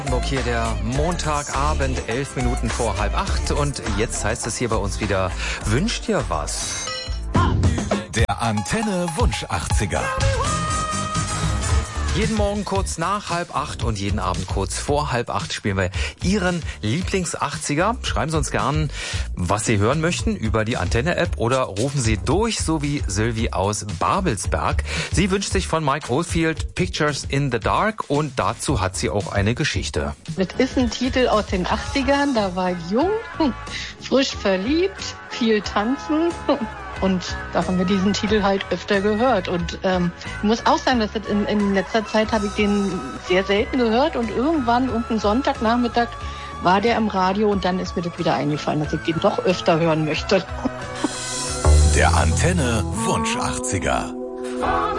Hier der Montagabend, 11 Minuten vor 7:30 und jetzt heißt es hier bei uns wieder, wünscht dir was? Der Antenne Wunsch 80er. Jeden Morgen kurz nach 7:30 und jeden Abend kurz vor 7:30 spielen wir Ihren Lieblings-80er. Schreiben Sie uns gern, was Sie hören möchten, über die Antenne-App oder rufen Sie durch, so wie Sylvie aus Babelsberg. Sie wünscht sich von Mike Oldfield Pictures in the Dark und dazu hat sie auch eine Geschichte. Das ist ein Titel aus den 80ern, da war ich jung, frisch verliebt, viel tanzen. Und da haben wir diesen Titel halt öfter gehört. Und ich muss auch sagen, dass das in letzter Zeit habe ich den sehr selten gehört. Und irgendeinen Sonntagnachmittag war der im Radio und dann ist mir das wieder eingefallen, dass ich den doch öfter hören möchte. Der Antenne Wunsch 80er.